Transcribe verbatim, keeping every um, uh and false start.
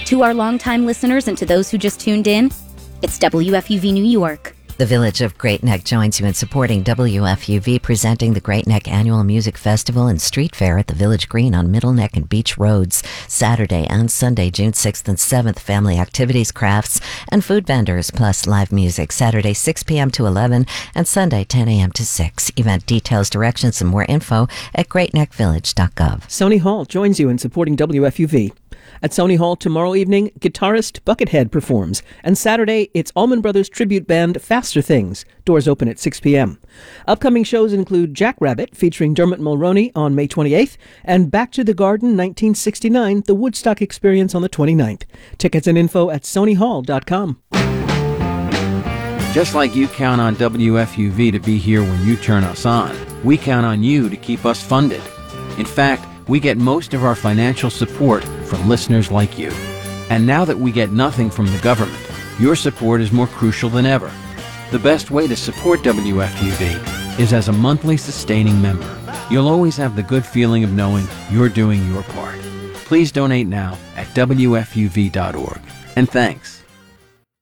To our longtime listeners and to those who just tuned in, it's W F U V New York. The Village of Great Neck joins you in supporting W F U V, presenting the Great Neck Annual Music Festival and Street Fair at the Village Green on Middle Neck and Beach Roads. Saturday and Sunday, June sixth and seventh, family activities, crafts, and food vendors, plus live music. Saturday, six p.m. to eleven, and Sunday, ten a.m. to six. Event details, directions, and more info at great neck village dot gov. Sony Hall joins you in supporting W F U V. At Sony Hall tomorrow evening, guitarist Buckethead performs. And Saturday, it's Allman Brothers tribute band Faster Things. Doors open at six p.m. Upcoming shows include Jackrabbit featuring Dermot Mulroney on May twenty-eighth and Back to the Garden nineteen sixty-nine, the Woodstock Experience on the twenty-ninth. Tickets and info at sony hall dot com. Just like you count on W F U V to be here when you turn us on, we count on you to keep us funded. In fact, we get most of our financial support from listeners like you. And now that we get nothing from the government, your support is more crucial than ever. The best way to support W F U V is as a monthly sustaining member. You'll always have the good feeling of knowing you're doing your part. Please donate now at W F U V dot org. And thanks.